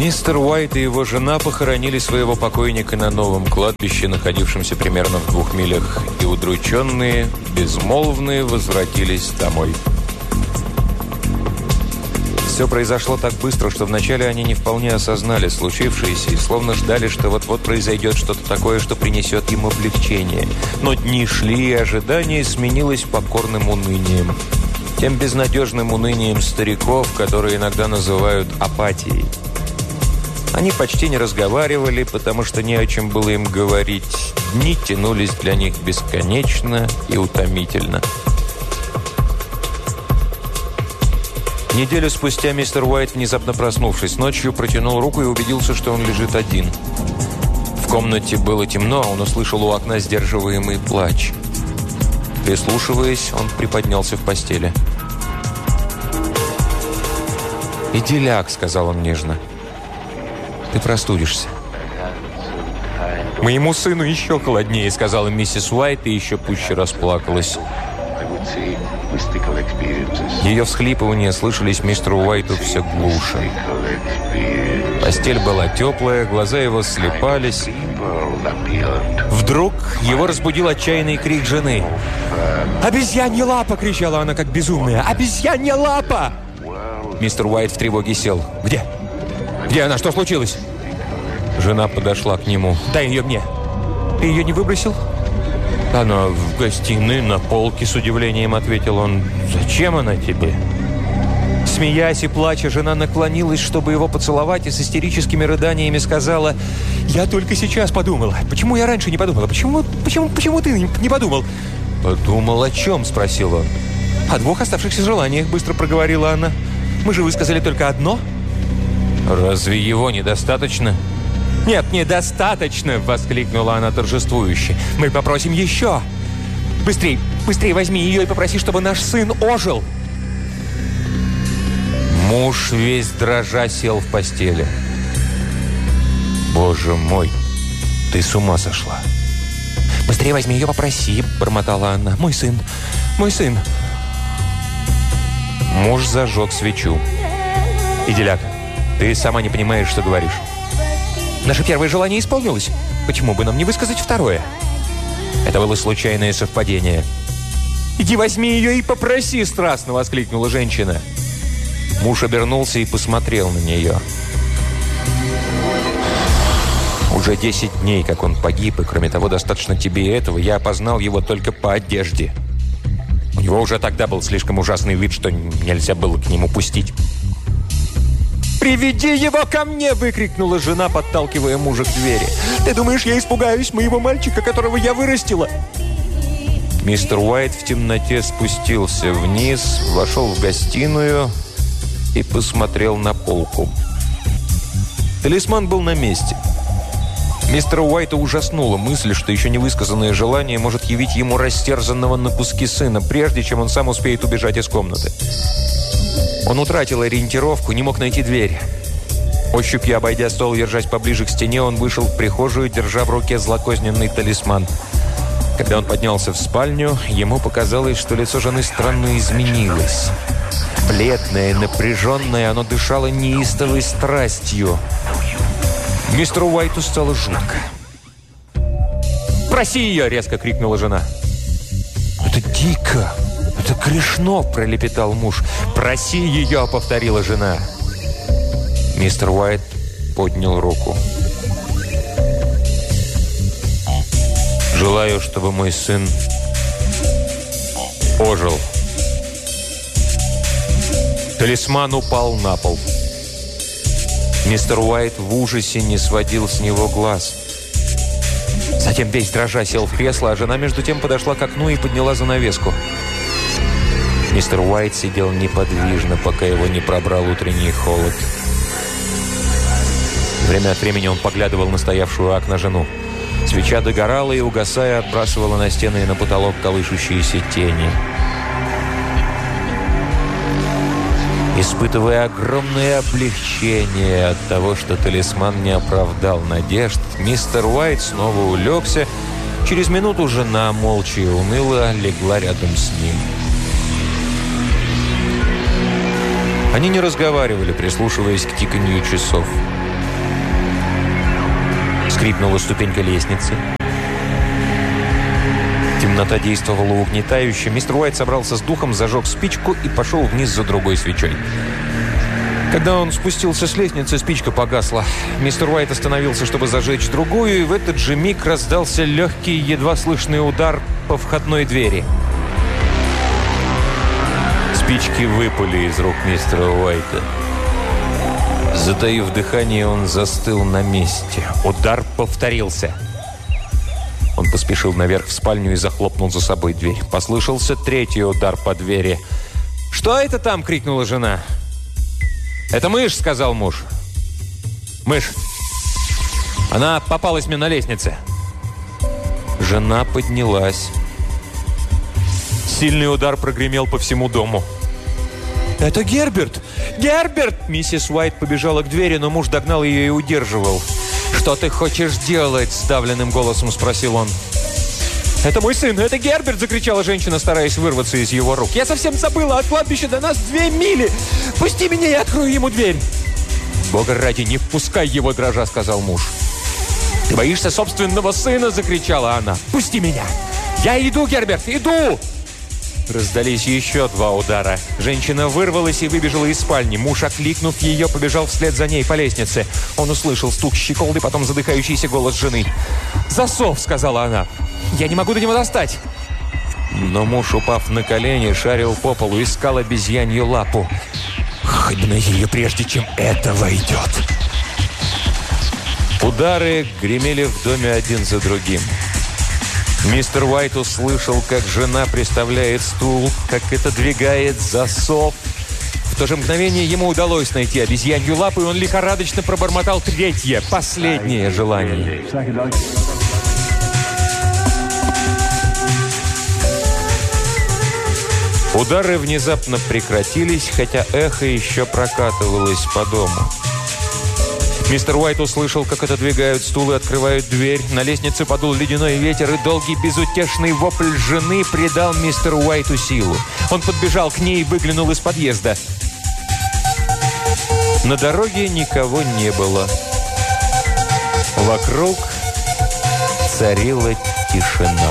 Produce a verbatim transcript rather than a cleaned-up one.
Мистер Уайт и его жена похоронили своего покойника на новом кладбище, находившемся примерно в двух милях, и удрученные, безмолвные возвратились домой. Все произошло так быстро, что вначале они не вполне осознали случившееся и словно ждали, что вот-вот произойдет что-то такое, что принесет им облегчение. Но дни шли, и ожидание сменилось покорным унынием. Тем безнадежным унынием стариков, которые иногда называют апатией. Они почти не разговаривали, потому что не о чем было им говорить. Дни тянулись для них бесконечно и утомительно. Неделю спустя мистер Уайт, внезапно проснувшись ночью, протянул руку и убедился, что он лежит один. В комнате было темно, а он услышал у окна сдерживаемый плач. Прислушиваясь, он приподнялся в постели. «Иди ляг», — сказал он нежно. «Ты простудишься». «Моему сыну еще холоднее», — сказала миссис Уайт и еще пуще расплакалась. Ее всхлипывания слышались мистеру Уайту все глуше. Постель была теплая, глаза его слепались. Вдруг его разбудил отчаянный крик жены. «Обезьянья лапа!» — кричала она, как безумная. «Обезьянья лапа!» Мистер Уайт в тревоге сел. «Где? Где она? Что случилось?» Жена подошла к нему. «Дай ее мне». «Ты ее не выбросил?» «Она в гостиной, на полке», — с удивлением ответил он. «Зачем она тебе?» Смеясь и плача, жена наклонилась, чтобы его поцеловать, и с истерическими рыданиями сказала: «Я только сейчас подумала. Почему я раньше не подумала? Почему, почему, почему ты не подумал?» «Подумал о чем?» — спросил он. «О двух оставшихся желаниях», — быстро проговорила она. «Мы же высказали только одно». «Разве его недостаточно?» «Нет, недостаточно!» — воскликнула она торжествующе. «Мы попросим еще! Быстрей, быстрей возьми ее и попроси, чтобы наш сын ожил!» Муж весь дрожа сел в постели. «Боже мой, ты с ума сошла!» «Быстрее возьми ее, попроси!» — бормотала она. «Мой сын, мой сын!» Муж зажег свечу. «Иди ляг, ты сама не понимаешь, что говоришь». «Наше первое желание исполнилось. Почему бы нам не высказать второе?» Это было случайное совпадение. «Иди возьми ее и попроси!» — страстно воскликнула женщина. Муж обернулся и посмотрел на нее. «Уже десять дней, как он погиб, и кроме того, достаточно тебе и этого, я опознал его только по одежде. У него уже тогда был слишком ужасный вид, что нельзя было к нему пустить». «Приведи его ко мне!» — выкрикнула жена, подталкивая мужа к двери. «Ты думаешь, я испугаюсь моего мальчика, которого я вырастила?» Мистер Уайт в темноте спустился вниз, вошел в гостиную и посмотрел на полку. Талисман был на месте. Мистера Уайта ужаснула мысль, что еще невысказанное желание может явить ему растерзанного на куски сына, прежде чем он сам успеет убежать из комнаты. Он утратил ориентировку, не мог найти дверь. Ощупью обойдя стол, держась поближе к стене, он вышел в прихожую, держа в руке злокозненный талисман. Когда он поднялся в спальню, ему показалось, что лицо жены странно изменилось. Бледное, напряженное, оно дышало неистовой страстью. Мистеру Уайту стало жутко. «Проси ее!» — резко крикнула жена. «Это дико! Это грешно!» — пролепетал муж. «Проси ее!» — повторила жена. Мистер Уайт поднял руку. «Желаю, чтобы мой сын ожил». Талисман упал на пол. Мистер Уайт в ужасе не сводил с него глаз. Затем весь дрожа сел в кресло, а жена между тем подошла к окну и подняла занавеску. Мистер Уайт сидел неподвижно, пока его не пробрал утренний холод. Время от времени он поглядывал на стоявшую у окна жену. Свеча догорала и, угасая, отбрасывала на стены и на потолок колышущиеся тени. Испытывая огромное облегчение от того, что талисман не оправдал надежд, мистер Уайт снова улегся. Через минуту жена, молча и уныло, легла рядом с ним. Они не разговаривали, прислушиваясь к тиканью часов. Скрипнула ступенька лестницы. Темнота действовала угнетающе. Мистер Уайт собрался с духом, зажег спичку и пошел вниз за другой свечой. Когда он спустился с лестницы, спичка погасла. Мистер Уайт остановился, чтобы зажечь другую, и в этот же миг раздался легкий, едва слышный удар по входной двери. Спички выпали из рук мистера Уайта. Затаив дыхание, он застыл на месте. Удар повторился. Он поспешил наверх в спальню и захлопнул за собой дверь. Послышался третий удар по двери. «Что это там?» — крикнула жена. «Это мышь», — сказал муж. «Мышь. Она попалась мне на лестнице». Жена поднялась. Сильный удар прогремел по всему дому. «Это Герберт! Герберт!» Миссис Уайт побежала к двери, но муж догнал ее и удерживал. «Что ты хочешь делать?» – сдавленным голосом спросил он. «Это мой сын! Это Герберт!» – закричала женщина, стараясь вырваться из его рук. «Я совсем забыла! От кладбища до нас две мили! Пусти меня, я открою ему дверь!» «Бога ради, не впускай его, дрожа!» – сказал муж. «Ты боишься собственного сына?» – закричала она. «Пусти меня! Я иду, Герберт, иду!» Раздались еще два удара. Женщина вырвалась и выбежала из спальни. Муж, окликнув ее, побежал вслед за ней по лестнице. Он услышал стук щеколды, потом задыхающийся голос жены. «Засов!» – сказала она. «Я не могу до него достать!» Но муж, упав на колени, шарил по полу, искал обезьянью лапу. «Хоть бы найти ее, прежде чем это войдет!» Удары гремели в доме один за другим. Мистер Уайт услышал, как жена приставляет стул, как это двигает засов. В то же мгновение ему удалось найти обезьянью лапу, и он лихорадочно пробормотал третье, последнее желание. Удары внезапно прекратились, хотя эхо еще прокатывалось по дому. Мистер Уайт услышал, как отодвигают стул и открывают дверь. На лестнице подул ледяной ветер, и долгий безутешный вопль жены придал мистеру Уайту силу. Он подбежал к ней и выглянул из подъезда. На дороге никого не было. Вокруг царила тишина.